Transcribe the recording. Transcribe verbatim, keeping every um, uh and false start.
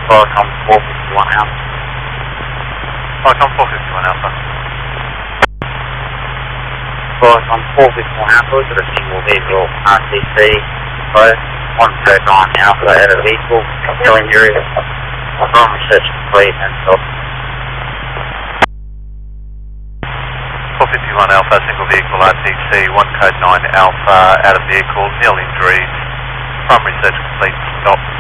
Qualcomm four fifty-one Alpha. Qualcomm four fifty-one Alpha. Qualcomm four fifty-one Alpha, to the single vehicle R T C, both one third nine Alpha out of vehicle, no injuries, from research complete and stop. four fifty-one Alpha, single vehicle R T C, one code nine Alpha, out of vehicle, nil injuries, from research complete, stop.